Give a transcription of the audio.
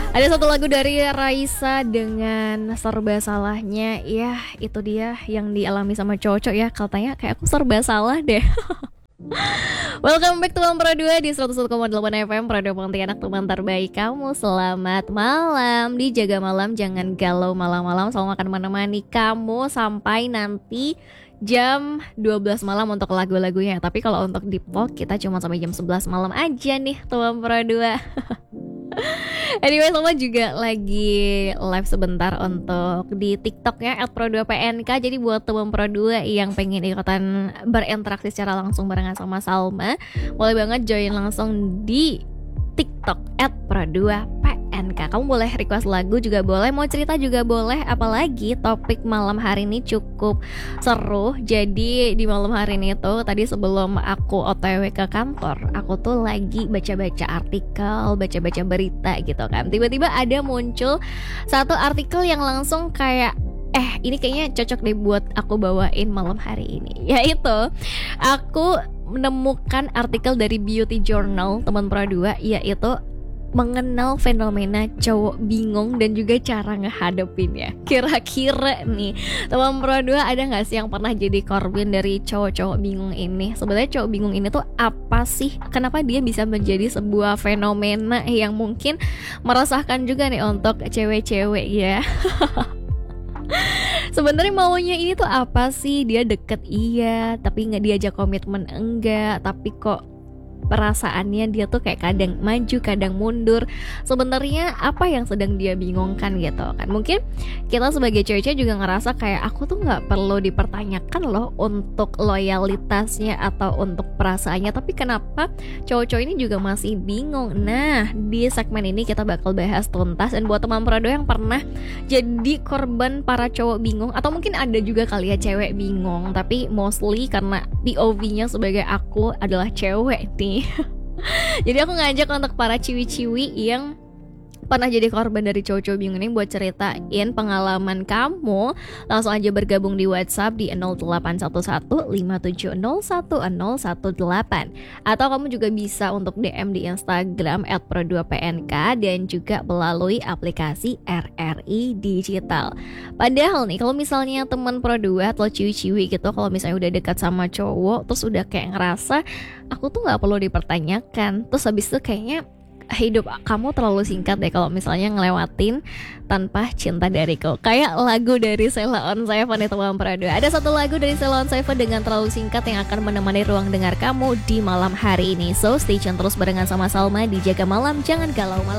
Ada satu lagu dari Raisa dengan serba salahnya. Ya, itu dia yang dialami sama cowok ya. Katanya kayak aku serba salah deh. Welcome back to Pro 2 di 101,8 FM Radio Pontianak, teman terbaik kamu. Selamat malam. Dijaga malam, jangan galau malam-malam. Selalu akan menemani kamu sampai nanti jam 12 malam untuk lagu-lagunya. Tapi kalau untuk Deep Talk kita cuma sampai jam 11 malam aja nih, teman Pro 2. Anyway, sama juga lagi live sebentar untuk di TikToknya @pro2pnk. Jadi buat teman Pro2 yang pengen ikutan berinteraksi secara langsung barengan sama Salma, boleh banget join langsung di TikTok @pro2pnk. Kamu boleh request lagu juga boleh, mau cerita juga boleh. Apalagi topik malam hari ini cukup seru. Jadi di malam hari ini tuh tadi sebelum aku OTW ke kantor, aku tuh lagi baca-baca artikel, baca-baca berita gitu kan. Tiba-tiba ada muncul satu artikel yang langsung kayak ini kayaknya cocok deh buat aku bawain malam hari ini. Yaitu aku menemukan artikel dari Beauty Journal teman Pro 2, yaitu mengenal fenomena cowok bingung dan juga cara ngehadepinnya. Kira-kira nih teman Pro 2 ada gak sih yang pernah jadi korban dari cowok-cowok bingung ini? Sebenarnya cowok bingung ini tuh apa sih? Kenapa dia bisa menjadi sebuah fenomena yang mungkin meresahkan juga nih untuk cewek-cewek ya? Sebenarnya maunya ini tuh apa sih? Dia deket iya, tapi nggak diajak komitmen enggak. Tapi kok perasaannya dia tuh kayak kadang maju, kadang mundur. Sebenarnya apa yang sedang dia bingungkan gitu kan? Mungkin kita sebagai cewek-cewek juga ngerasa kayak aku tuh nggak perlu dipertanyakan loh untuk loyalitasnya atau untuk perasaannya. Tapi kenapa cowok-cowok ini juga masih bingung? Nah, di segmen ini kita bakal bahas tuntas. Dan buat teman Prado yang pernah jadi korban para cowok bingung, atau mungkin ada juga kali ya cewek bingung, tapi mostly karena POV-nya sebagai aku adalah cewek nih. Jadi aku ngajak untuk para ciwi-ciwi yang pernah jadi korban dari cowok-cowok bingung ini buat ceritain pengalaman kamu. Langsung aja bergabung di WhatsApp di 081157011018. Atau kamu juga bisa untuk DM di Instagram @pro2pnk dan juga melalui aplikasi RRI Digital. Padahal nih kalau misalnya teman Pro2 atau ciwi-ciwi gitu, kalau misalnya udah dekat sama cowok terus udah kayak ngerasa aku tuh gak perlu dipertanyakan, terus habis itu kayaknya hidup kamu terlalu singkat deh kalau misalnya ngelewatin tanpa cinta dariku. Kayak lagu dari Sheila on 7 itu teman Prado. Ada satu lagu dari Sheila on 7 dengan terlalu singkat yang akan menemani ruang dengar kamu di malam hari ini. So stay tune terus barengan sama Salma di Jaga Malam, jangan galau malam.